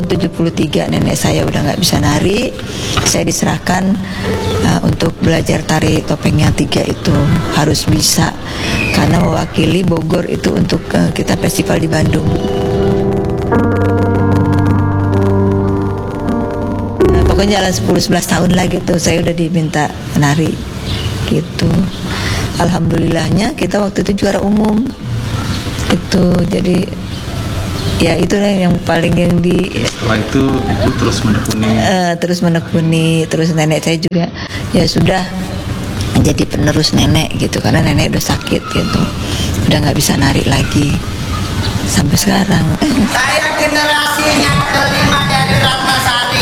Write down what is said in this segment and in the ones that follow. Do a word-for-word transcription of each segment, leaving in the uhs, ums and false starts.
tujuh puluh tiga nenek saya udah nggak bisa nari. Saya diserahkan uh, untuk belajar tari topeng yang tiga itu harus bisa, karena mewakili Bogor itu untuk uh, kita festival di Bandung. Nah, pokoknya jalan sepuluh sebelas tahun lah gitu saya udah diminta nari gitu. Alhamdulillahnya kita waktu itu juara umum itu, jadi ya itu yang paling yang di. Setelah itu ibu terus menekuni. Uh, terus menekuni, terus nenek saya juga ya sudah jadi penerus nenek gitu, karena nenek udah sakit gitu, udah nggak bisa nari lagi sampai sekarang. Saya generasi yang kelima dari Ratnasari.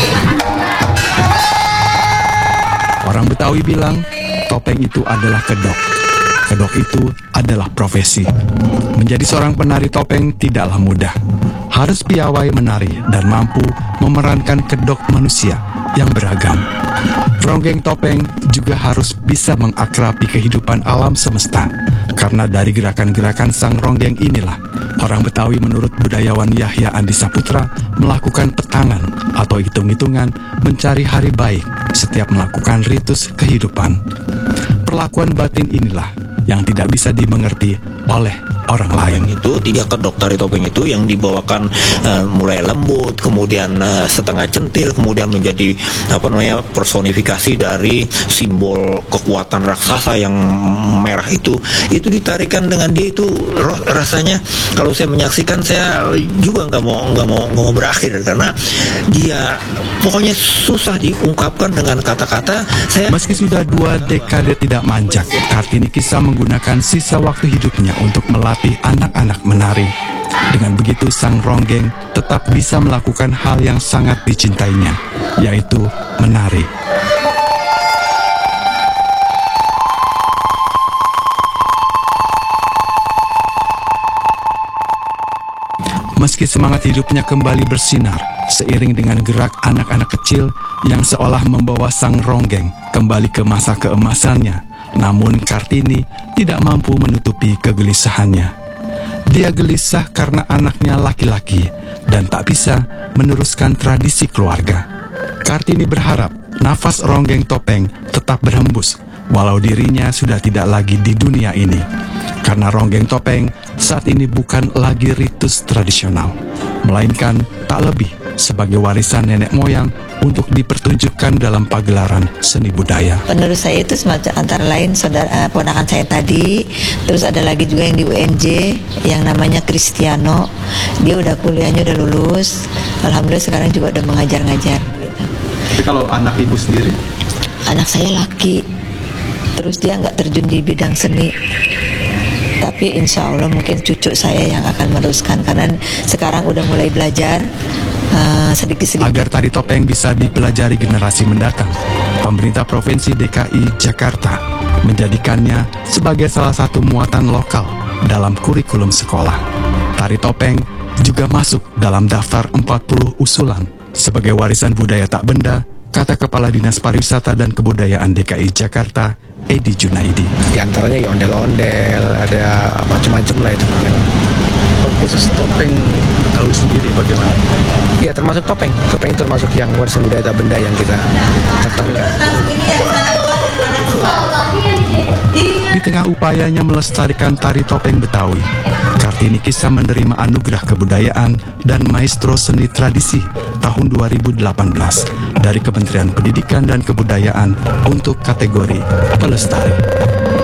Orang Betawi bilang topeng itu adalah kedok. Kedok itu adalah profesi. Menjadi seorang penari topeng tidaklah mudah. Harus piawai menari dan mampu memerankan kedok manusia yang beragam. Ronggeng topeng juga harus bisa mengakrabi kehidupan alam semesta. Karena dari gerakan-gerakan sang ronggeng inilah orang Betawi menurut budayawan Yahya Andi Saputra melakukan petangan atau hitung-hitungan mencari hari baik setiap melakukan ritus kehidupan. Perlakuan batin inilah yang tidak bisa dimengerti oleh orang lain. Itu tiga kedok tari topeng itu yang dibawakan uh, mulai lembut, kemudian uh, setengah centil, kemudian menjadi apa namanya personifikasi dari simbol kekuatan raksasa yang merah itu. Itu ditarikan dengan dia itu rasanya kalau saya menyaksikan saya juga nggak mau nggak mau nggak mau berakhir, karena dia pokoknya susah diungkapkan dengan kata-kata. Saya meski sudah dua dekade tidak manjak, Kartini Kisah menggunakan sisa waktu hidupnya untuk melatih anak-anak menari. Dengan begitu sang ronggeng tetap bisa melakukan hal yang sangat dicintainya, yaitu menari. Meski semangat hidupnya kembali bersinar seiring dengan gerak anak-anak kecil yang seolah membawa sang ronggeng kembali ke masa keemasannya, namun Kartini tidak mampu menutupi kegelisahannya. Dia gelisah karena anaknya laki-laki dan tak bisa meneruskan tradisi keluarga. Kartini berharap nafas ronggeng topeng tetap berhembus walau dirinya sudah tidak lagi di dunia ini. Karena ronggeng topeng saat ini bukan lagi ritus tradisional, melainkan tak lebih sebagai warisan nenek moyang untuk dipertunjukkan dalam pagelaran seni budaya. Penerus saya itu semacam antara lain saudara ponakan saya tadi, terus ada lagi juga yang di U N J yang namanya Cristiano. Dia udah kuliahnya udah lulus, alhamdulillah sekarang juga udah mengajar-ngajar. Tapi kalau anak ibu sendiri? Anak saya laki, terus dia nggak terjun di bidang seni. Tapi insya Allah mungkin cucu saya yang akan meneruskan, karena sekarang udah mulai belajar uh, sedikit-sedikit. Agar tari topeng bisa dipelajari generasi mendatang, pemerintah Provinsi D K I Jakarta menjadikannya sebagai salah satu muatan lokal dalam kurikulum sekolah. Tari topeng juga masuk dalam daftar empat puluh usulan sebagai warisan budaya tak benda, kata Kepala Dinas Pariwisata dan Kebudayaan D K I Jakarta, Edi Junaidi. Di antaranya ya ondel-ondel, ada macam-macam lah itu. Khusus topeng tahu sendiri bagaimana? Ya termasuk topeng. Topeng itu termasuk yang warisan budaya tak benda yang kita catatkan. Di tengah upayanya melestarikan tari topeng Betawi, Kartini Kisah menerima anugerah kebudayaan dan maestro seni tradisi tahun dua ribu delapan belas dari Kementerian Pendidikan dan Kebudayaan untuk kategori pelestari.